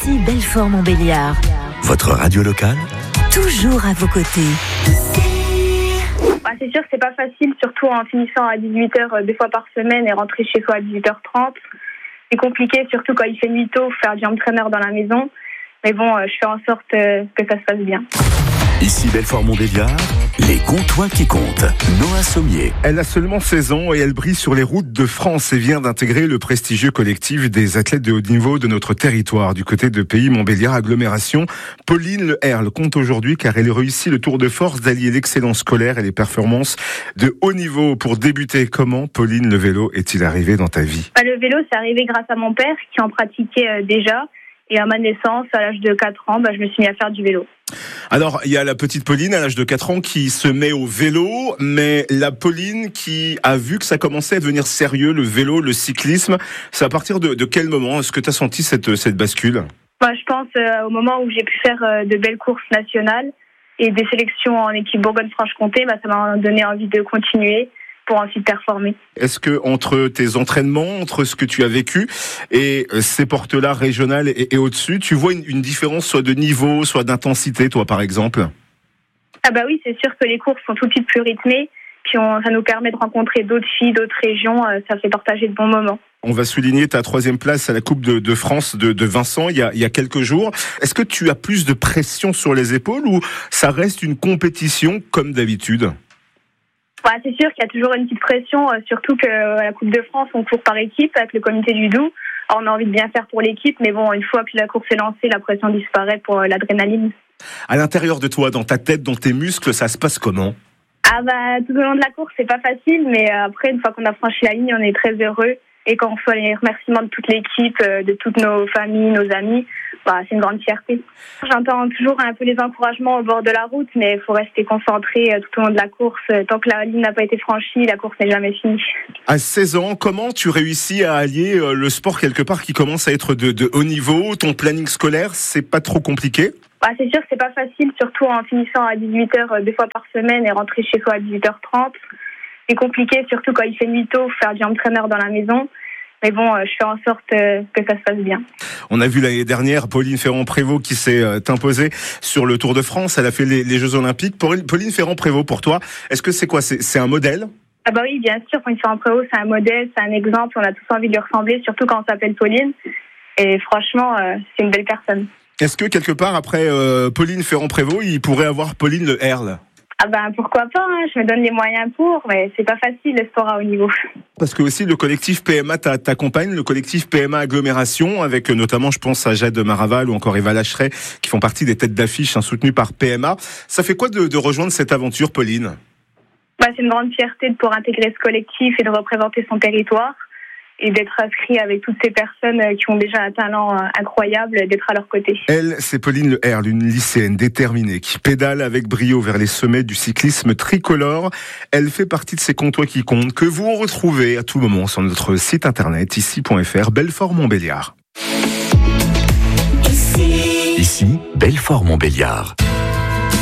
Ici Belfort-Montbéliard. Votre radio locale ? Toujours à vos côtés. C'est sûr que c'est pas facile, surtout en finissant à 18h 2 fois par semaine et rentrer chez soi à 18h30. C'est compliqué, surtout quand il fait nuit tôt, faire du entraîneur dans la maison. Mais bon, je fais en sorte que ça se passe bien. Ici Belfort-Montbéliard, les Comtois qui comptent. Noah Sommier. Elle a seulement 16 ans et elle brille sur les routes de France et vient d'intégrer le prestigieux collectif des athlètes de haut niveau de notre territoire. Du côté de Pays Montbéliard Agglomération, Pauline Le Herle compte aujourd'hui car elle réussit le tour de force d'allier l'excellence scolaire et les performances de haut niveau. Pour débuter, comment, Pauline, le vélo est-il arrivé dans ta vie ? Le vélo, c'est arrivé grâce à mon père qui en pratiquait déjà. Et à ma naissance, à l'âge de 4 ans, je me suis mis à faire du vélo. Alors, il y a la petite Pauline à l'âge de 4 ans qui se met au vélo, mais la Pauline qui a vu que ça commençait à devenir sérieux, le vélo, le cyclisme, c'est à partir de quel moment est-ce que tu as senti cette bascule ? Je pense au moment où j'ai pu faire de belles courses nationales et des sélections en équipe Bourgogne-Franche-Comté, ça m'a donné envie de continuer pour ensuite performer. Est-ce que entre tes entraînements, entre ce que tu as vécu et ces portes-là régionales et au-dessus, tu vois une différence soit de niveau, soit d'intensité, toi par exemple ? Oui, c'est sûr que les courses sont tout de suite plus rythmées, puis ça nous permet de rencontrer d'autres filles, d'autres régions, ça fait partager de bons moments. On va souligner ta 3e place à la Coupe de France de Vincent il y a quelques jours. Est-ce que tu as plus de pression sur les épaules ou ça reste une compétition comme d'habitude ? C'est sûr qu'il y a toujours une petite pression, surtout qu'à la Coupe de France, on court par équipe avec le comité du Doubs. On a envie de bien faire pour l'équipe, mais bon, une fois que la course est lancée, la pression disparaît pour l'adrénaline. À l'intérieur de toi, dans ta tête, dans tes muscles, ça se passe comment ? Tout au long de la course, c'est pas facile, mais après, une fois qu'on a franchi la ligne, on est très heureux. Et quand on reçoit les remerciements de toute l'équipe, de toutes nos familles, nos amis, c'est une grande fierté. J'entends toujours un peu les encouragements au bord de la route, mais il faut rester concentré tout au long de la course. Tant que la ligne n'a pas été franchie, la course n'est jamais finie. À 16 ans, comment tu réussis à allier le sport quelque part qui commence à être de haut niveau ? Ton planning scolaire, c'est pas trop compliqué ? C'est sûr que c'est pas facile, surtout en finissant à 18h 2 fois par semaine et rentrer chez soi à 18h30. C'est compliqué, surtout quand il fait nuit tôt, faire du entraîneur dans la maison. Mais bon, je fais en sorte que ça se passe bien. On a vu l'année dernière Pauline Ferrand-Prévot qui s'est imposée sur le Tour de France. Elle a fait les Jeux Olympiques. Pauline Ferrand-Prévôt, pour toi, est-ce que c'est quoi ? C'est un modèle ? Oui, bien sûr. Pauline Ferrand-Prévot, c'est un modèle, c'est un exemple. On a tous envie de lui ressembler, surtout quand on s'appelle Pauline. Et franchement, c'est une belle personne. Est-ce que quelque part, après Pauline Ferrand-Prévôt, il pourrait avoir Pauline Le Herle ? Pourquoi pas, je me donne les moyens pour, mais c'est pas facile le sport à haut niveau. Parce que aussi le collectif PMA t'accompagne, le collectif PMA Agglomération, avec notamment, je pense à Jade Maraval ou encore Eva Lacheret, qui font partie des têtes d'affiche soutenues par PMA. Ça fait quoi de rejoindre cette aventure, Pauline ? C'est une grande fierté de pouvoir intégrer ce collectif et de représenter son territoire. Et d'être inscrit avec toutes ces personnes qui ont déjà un talent incroyable, d'être à leur côté. Elle, c'est Pauline Le Herle, une lycéenne déterminée qui pédale avec brio vers les sommets du cyclisme tricolore. Elle fait partie de ces Comtois qui comptent, que vous retrouvez à tout moment sur notre site internet ici.fr, Belfort-Montbéliard. Ici Belfort-Montbéliard.